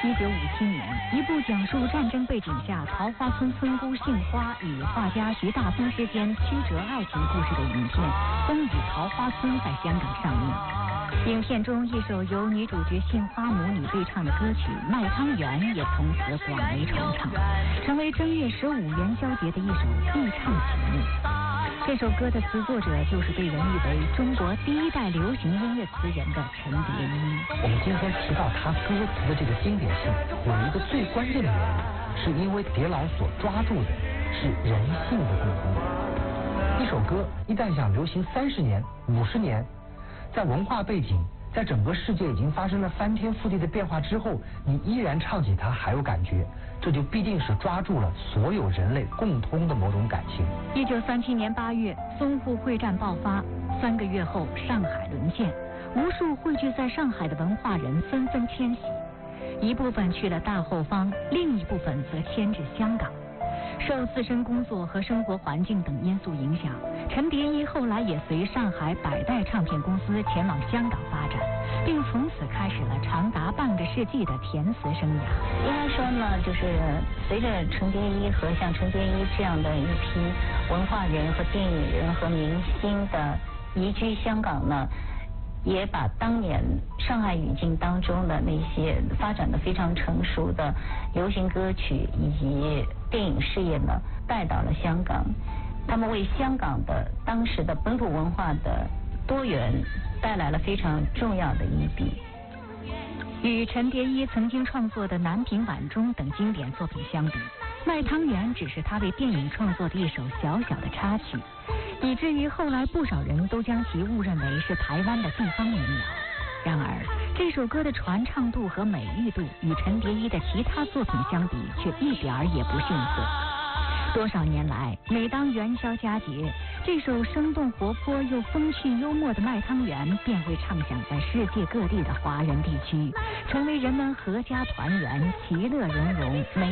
1957年，一部讲述战争背景下桃花村村姑杏花与画家徐大松之间曲折爱情故事的影片《风雨桃花村》在香港上映。影片中一首由女主角杏花母女对唱的歌曲《卖汤圆》也从此广为传唱，成为正月15元宵节的一首必唱曲目。这首歌的词作者就是被人誉为中国第一代流行音乐词人的陈蝶衣。 我们今天提到他歌词的这个经典性，有一个最关键的原因，是因为蝶老所抓住的是人性的共通。一首歌一旦想流行30年、50年，在文化背景，在整个世界已经发生了翻天覆地的变化之后，你依然唱起它还有感觉，这就必定是抓住了所有人类共通的某种感情。 1937年8月，淞沪会战爆发，3个月后，上海沦陷，无数汇聚在上海的文化人纷纷迁徙，一部分去了大后方，另一部分则迁至香港。受自身工作和生活环境等因素影响，陈蝶衣后来也随上海百代唱片公司前往香港发展，并从此开始了长达半个世纪的填词生涯。 应该说呢，就是随着陈蝶衣和像陈蝶衣这样的一批文化人和电影人和明星的移居香港呢，也把当年上海语境当中的那些发展的非常成熟的流行歌曲以及电影事业呢带到了香港，他们为香港的当时的本土文化的多元带来了非常重要的一笔。 与陈蝶衣曾经创作的《南屏晚钟》等经典作品相比，《卖汤圆》只是他为电影创作的一首小小的插曲，以至于后来不少人都将其误认为是台湾的地方民谣。然而，这首歌的传唱度和美誉度与陈蝶衣的其他作品相比，却一点儿也不逊色。多少年来，每当元宵佳节，这首生动活泼又风趣幽默的《卖汤圆》便会唱响在世界各地的华人地区，成为人们阖家团圆、其乐融融、美